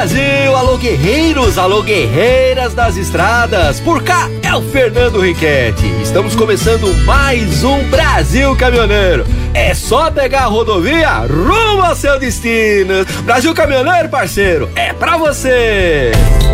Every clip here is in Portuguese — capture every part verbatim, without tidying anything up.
Brasil, alô guerreiros, alô guerreiras das estradas. Por cá é o Fernando Riquetti. Estamos começando mais um Brasil Caminhoneiro. É só pegar a rodovia rumo ao seu destino. Brasil Caminhoneiro, parceiro, é pra você.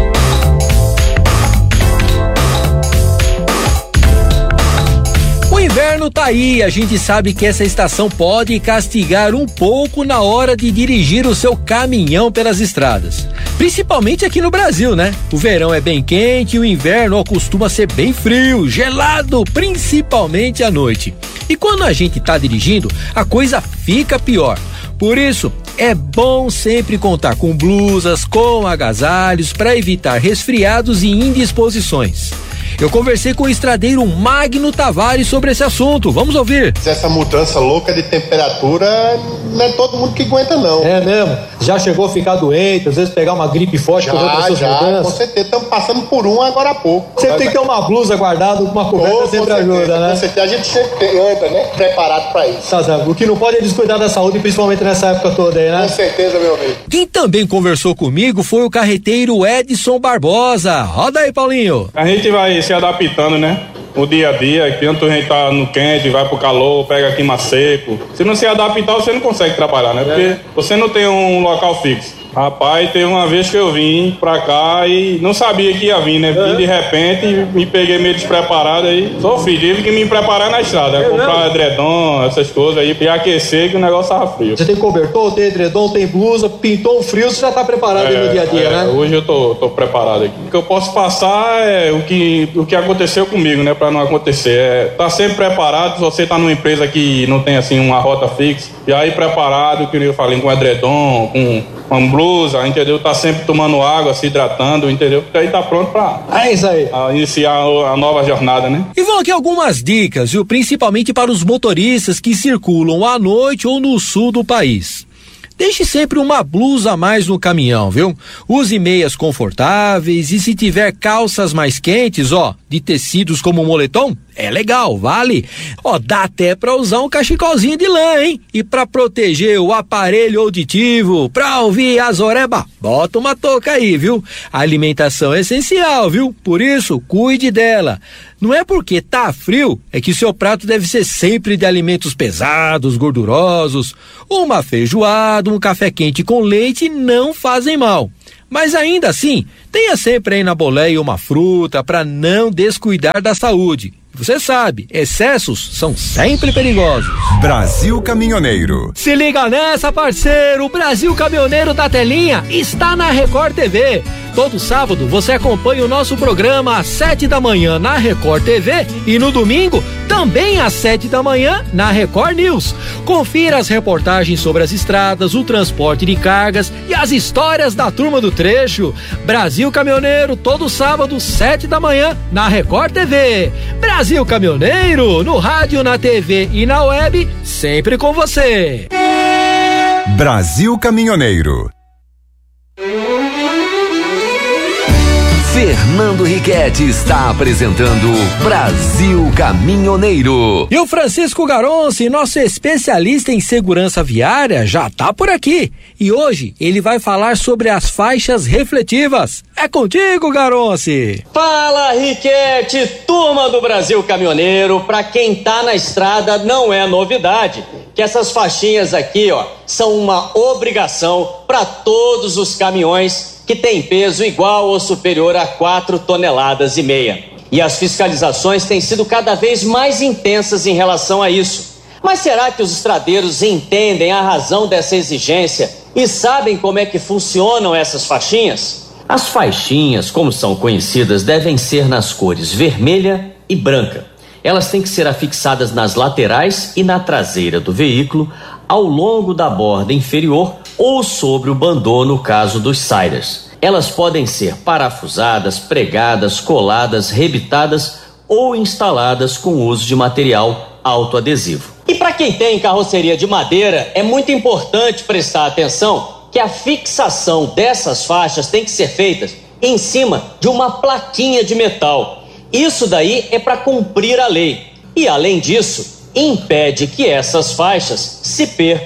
O inverno tá aí, a gente sabe que essa estação pode castigar um pouco na hora de dirigir o seu caminhão pelas estradas. Principalmente aqui no Brasil, né? O verão é bem quente e o inverno costuma ser bem frio, gelado, principalmente à noite. E quando a gente tá dirigindo, a coisa fica pior. Por isso, é bom sempre contar com blusas, com agasalhos para evitar resfriados e indisposições. Eu conversei com o estradeiro Magno Tavares sobre esse assunto. Vamos ouvir. Essa mudança louca de temperatura não é todo mundo que aguenta, não. É mesmo? Já chegou a ficar doente, às vezes pegar uma gripe forte já, por conta dessas já, mudanças? Com certeza. Estamos passando por um agora há pouco. Você tem que ter uma blusa guardada, uma coberta oh, sempre certeza, ajuda, né? Com certeza. A gente sempre anda, né? Preparado para isso. Tá, sabe? O que não pode é descuidar da saúde, principalmente nessa época toda aí, né? Com certeza, meu amigo. Quem também conversou comigo foi o carreteiro Edson Barbosa. Roda aí, Paulinho. A gente vai se adaptando, né? O dia a dia, tanto a gente tá no quente, vai pro calor, pega clima seco. Se não se adaptar, você não consegue trabalhar, né? Porque você não tem um local fixo. Rapaz, teve uma vez que eu vim pra cá e não sabia que ia vir, né? Vim de repente e me peguei meio despreparado aí. Sofri, tive que me preparar na estrada, né? Comprar edredom, essas coisas aí, e aquecer que o negócio tava frio. Você tem cobertor, tem edredom, tem blusa, pintou um frio, você já tá preparado é, aí no dia a dia, é, né? Hoje eu tô, tô preparado aqui. O que eu posso passar é o que, o que aconteceu comigo, né? Pra não acontecer. É, tá sempre preparado, se você tá numa empresa que não tem assim uma rota fixa, e aí preparado, que eu falei, com edredom, com uma blusa, entendeu? Tá sempre tomando água, se hidratando, entendeu? Porque aí tá pronto pra é isso aí. iniciar a nova jornada, né? E vão aqui algumas dicas, viu? Principalmente para os motoristas que circulam à noite ou no sul do país. Deixe sempre uma blusa a mais no caminhão, viu? Use meias confortáveis e se tiver calças mais quentes, ó, de tecidos como moletom, é legal, vale? Ó, dá até pra usar um cachecolzinho de lã, hein? E pra proteger o aparelho auditivo, pra ouvir as orebas, bota uma touca aí, viu? A alimentação é essencial, viu? Por isso, cuide dela. Não é porque tá frio, é que seu prato deve ser sempre de alimentos pesados, gordurosos. Uma feijoada, um café quente com leite não fazem mal. Mas ainda assim, tenha sempre aí na boleia uma fruta para não descuidar da saúde. Você sabe, excessos são sempre perigosos. Brasil Caminhoneiro. Se liga nessa, parceiro, o Brasil Caminhoneiro da telinha está na Record T V. Todo sábado você acompanha o nosso programa às sete da manhã na Record T V e no domingo também às sete da manhã na Record News. Confira as reportagens sobre as estradas, o transporte de cargas e as histórias da turma do trecho. Brasil Caminhoneiro, todo sábado, sete da manhã na Record T V. Brasil Caminhoneiro, no rádio, na T V e na web, sempre com você. Brasil Caminhoneiro. Fernando Riquetti está apresentando Brasil Caminhoneiro. E o Francisco Garonci, nosso especialista em segurança viária, já tá por aqui. E hoje ele vai falar sobre as faixas refletivas. É contigo, Garonci. Fala, Riquetti, turma do Brasil Caminhoneiro. Pra quem tá na estrada, não é novidade que essas faixinhas aqui, ó, são uma obrigação para todos os caminhões que tem peso igual ou superior a quatro toneladas e meia. E as fiscalizações têm sido cada vez mais intensas em relação a isso. Mas será que os estradeiros entendem a razão dessa exigência e sabem como é que funcionam essas faixinhas? As faixinhas, como são conhecidas, devem ser nas cores vermelha e branca. Elas têm que ser afixadas nas laterais e na traseira do veículo, ao longo da borda inferior ou sobre o bandô no caso dos siders. Elas podem ser parafusadas, pregadas, coladas, rebitadas ou instaladas com o uso de material autoadesivo. E para quem tem carroceria de madeira, é muito importante prestar atenção que a fixação dessas faixas tem que ser feita em cima de uma plaquinha de metal. Isso daí é para cumprir a lei. E além disso, impede que essas faixas se percam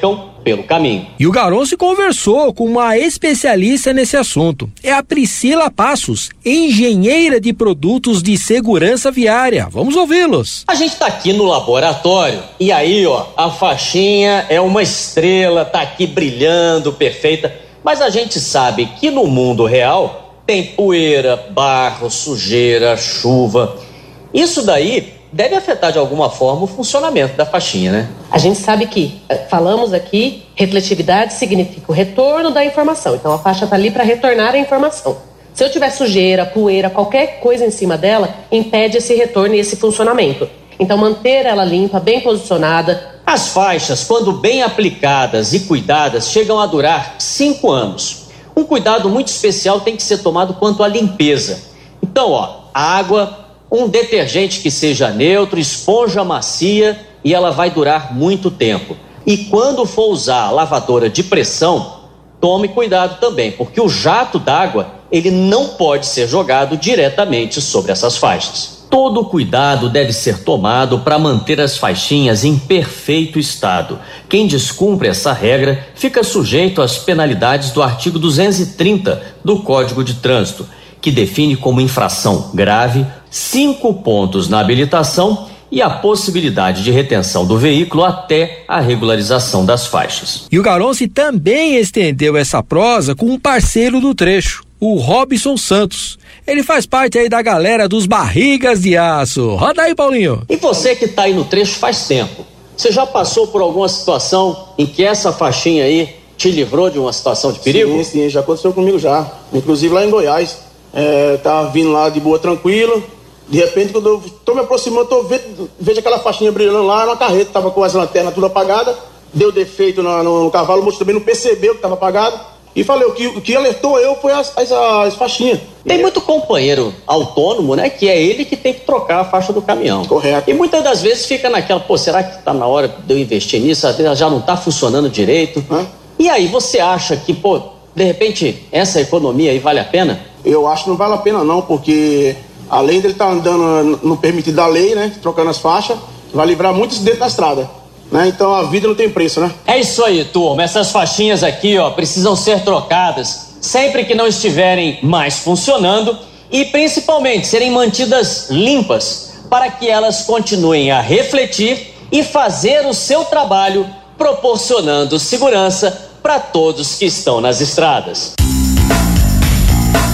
pelo caminho. E o Garão se conversou com uma especialista nesse assunto. É a Priscila Passos, engenheira de produtos de segurança viária. Vamos ouvi-los. A gente tá aqui no laboratório e aí, ó, a faixinha é uma estrela, tá aqui brilhando, perfeita, mas a gente sabe que no mundo real tem poeira, barro, sujeira, chuva. Isso daí deve afetar de alguma forma o funcionamento da faixinha, né? A gente sabe que, falamos aqui, refletividade significa o retorno da informação. Então a faixa está ali para retornar a informação. Se eu tiver sujeira, poeira, qualquer coisa em cima dela, impede esse retorno e esse funcionamento. Então manter ela limpa, bem posicionada. As faixas, quando bem aplicadas e cuidadas, chegam a durar cinco anos. Um cuidado muito especial tem que ser tomado quanto à limpeza. Então, ó, água, um detergente que seja neutro, esponja macia e ela vai durar muito tempo. E quando for usar a lavadora de pressão, tome cuidado também, porque o jato d'água, ele não pode ser jogado diretamente sobre essas faixas. Todo cuidado deve ser tomado para manter as faixinhas em perfeito estado. Quem descumpre essa regra fica sujeito às penalidades do artigo duzentos e trinta do Código de Trânsito, que define como infração grave cinco pontos na habilitação e a possibilidade de retenção do veículo até a regularização das faixas. E o Garonce também estendeu essa prosa com um parceiro do trecho, o Robson Santos. Ele faz parte aí da galera dos Barrigas de Aço. Roda aí, Paulinho. E você que tá aí no trecho faz tempo, você já passou por alguma situação em que essa faixinha aí te livrou de uma situação de perigo? Sim, sim, já aconteceu comigo já. Inclusive lá em Goiás. É, tava vindo lá de boa, tranquilo. De repente, quando eu tô me aproximando, eu tô vendo, vejo aquela faixinha brilhando lá, uma carreta, tava com as lanternas tudo apagadas, deu defeito no, no, no cavalo, o moço também não percebeu que tava apagado. E falei, o que, o que alertou eu foi as, as, as faixinhas. Tem muito companheiro autônomo, né, que é ele que tem que trocar a faixa do caminhão. Correto. E muitas das vezes fica naquela, pô, será que tá na hora de eu investir nisso? Já não tá funcionando direito. Hã? E aí, você acha que, pô, de repente, essa economia aí vale a pena? Eu acho que não vale a pena não, porque além dele estar tá andando no permitido da lei, né, trocando as faixas, vai livrar muitos dentro da estrada, né, então a vida não tem preço, né? É isso aí, turma, essas faixinhas aqui, ó, precisam ser trocadas sempre que não estiverem mais funcionando e principalmente serem mantidas limpas para que elas continuem a refletir e fazer o seu trabalho proporcionando segurança para todos que estão nas estradas.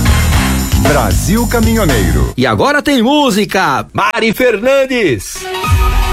Brasil Caminhoneiro. E agora tem música, Mari Fernandes.